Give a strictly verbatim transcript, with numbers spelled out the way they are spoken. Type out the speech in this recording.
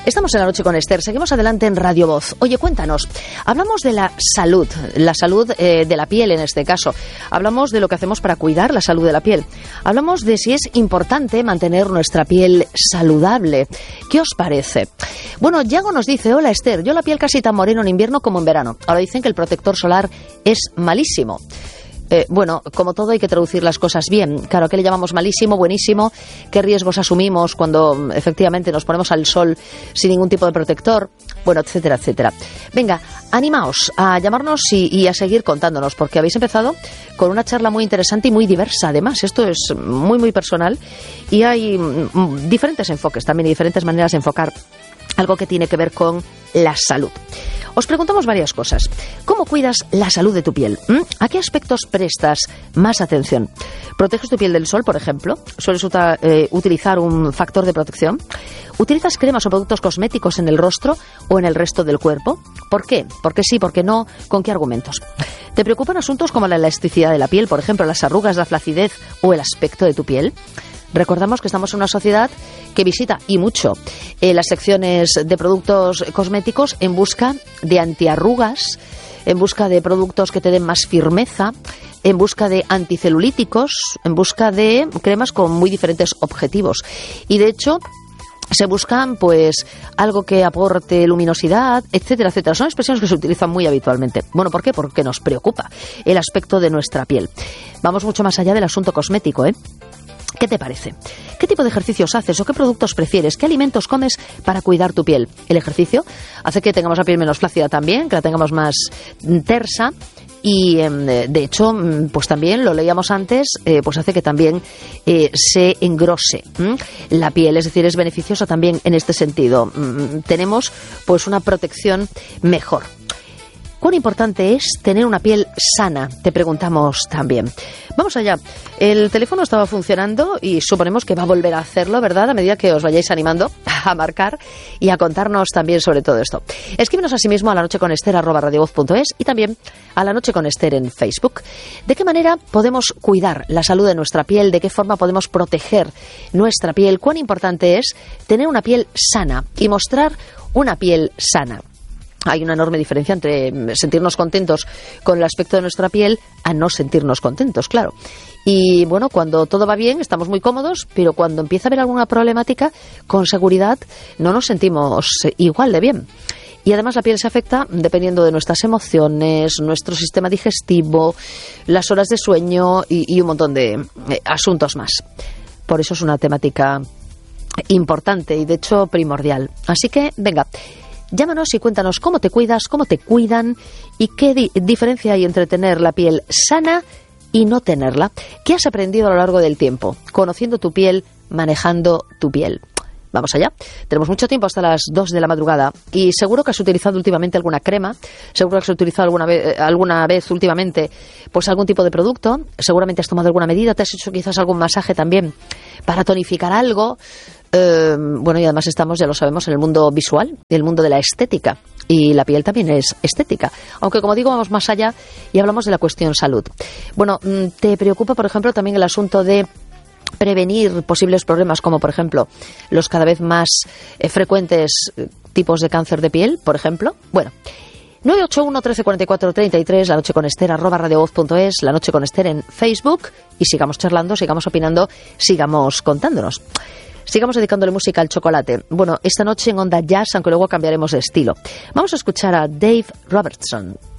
Estamos en La Noche con Esther, seguimos adelante en Radio Voz. Oye, cuéntanos, hablamos de la salud, la salud eh, de la piel en este caso. Hablamos de lo que hacemos para cuidar la salud de la piel. Hablamos de si es importante mantener nuestra piel saludable. ¿Qué os parece? Bueno, Yago nos dice, hola Esther, yo la piel casi tan morena en invierno como en verano. Ahora dicen que el protector solar es malísimo. Eh, bueno, como todo hay que traducir las cosas bien. Claro, ¿qué le llamamos malísimo, buenísimo? ¿Qué riesgos asumimos cuando efectivamente nos ponemos al sol sin ningún tipo de protector? Bueno, etcétera, etcétera. Venga, animaos a llamarnos y, y a seguir contándonos, porque habéis empezado con una charla muy interesante y muy diversa. Además, esto es muy, muy personal y hay mm, diferentes enfoques también y diferentes maneras de enfocar algo que tiene que ver con la salud. Os preguntamos varias cosas. ¿Cómo cuidas la salud de tu piel? ¿Mm? ¿A qué aspectos prestas más atención? ¿Proteges tu piel del sol, por ejemplo? ¿Sueles uta, eh, utilizar un factor de protección? ¿Utilizas cremas o productos cosméticos en el rostro o en el resto del cuerpo? ¿Por qué? ¿Por qué sí? ¿Por qué no? ¿Con qué argumentos? ¿Te preocupan asuntos como la elasticidad de la piel, por ejemplo, las arrugas, la flacidez o el aspecto de tu piel? Recordamos que estamos en una sociedad que visita, y mucho, eh, las secciones de productos cosméticos en busca de antiarrugas, en busca de productos que te den más firmeza, en busca de anticelulíticos, en busca de cremas con muy diferentes objetivos. Y de hecho, se buscan pues algo que aporte luminosidad, etcétera, etcétera. Son expresiones que se utilizan muy habitualmente. Bueno, ¿por qué? Porque nos preocupa el aspecto de nuestra piel. Vamos mucho más allá del asunto cosmético, ¿eh? ¿Qué te parece? ¿Qué tipo de ejercicios haces o qué productos prefieres? ¿Qué alimentos comes para cuidar tu piel? ¿El ejercicio hace que tengamos la piel menos flácida también, que la tengamos más tersa? Y de hecho, pues también lo leíamos antes, eh, pues hace que también eh, se engrose ¿m? la piel, es decir, es beneficioso también en este sentido. Mm, tenemos pues una protección mejor. ¿Cuán importante es tener una piel sana? Te preguntamos también. Vamos allá. El teléfono estaba funcionando y suponemos que va a volver a hacerlo, ¿verdad? A medida que os vayáis animando a marcar y a contarnos también sobre todo esto. Escríbenos asimismo a la noche con ester arroba radiovoz punto es y también a La Noche con Esther en Facebook. ¿De qué manera podemos cuidar la salud de nuestra piel? ¿De qué forma podemos proteger nuestra piel? ¿Cuán importante es tener una piel sana y mostrar una piel sana? Hay una enorme diferencia entre sentirnos contentos con el aspecto de nuestra piel a no sentirnos contentos, claro. Y bueno, cuando todo va bien estamos muy cómodos, pero cuando empieza a haber alguna problemática, con seguridad no nos sentimos igual de bien. Y además la piel se afecta dependiendo de nuestras emociones, nuestro sistema digestivo, las horas de sueño y, y un montón de eh, asuntos más. Por eso es una temática importante y de hecho primordial. Así que, venga, llámanos y cuéntanos cómo te cuidas, cómo te cuidan y qué di- diferencia hay entre tener la piel sana y no tenerla. ¿Qué has aprendido a lo largo del tiempo? Conociendo tu piel, manejando tu piel. Vamos allá. Tenemos mucho tiempo hasta las dos de la madrugada y seguro que has utilizado últimamente alguna crema, seguro que has utilizado alguna vez, alguna vez últimamente pues algún tipo de producto, seguramente has tomado alguna medida, te has hecho quizás algún masaje también para tonificar algo. Eh, bueno, y además estamos, ya lo sabemos, en el mundo visual, el mundo de la estética. Y la piel también es estética. Aunque, como digo, vamos más allá y hablamos de la cuestión salud. Bueno, ¿te preocupa, por ejemplo, también el asunto de prevenir posibles problemas como, por ejemplo, los cada vez más eh, frecuentes eh, tipos de cáncer de piel, por ejemplo? Bueno, nueve ocho uno, trece, cuarenta y cuatro, treinta y tres, la noche con Esther, arroba radiovoz punto es, La Noche con Esther en Facebook, y sigamos charlando, sigamos opinando, sigamos contándonos. Sigamos dedicándole música al chocolate. Bueno, esta noche en Onda Jazz, aunque luego cambiaremos de estilo. Vamos a escuchar a Dave Robertson.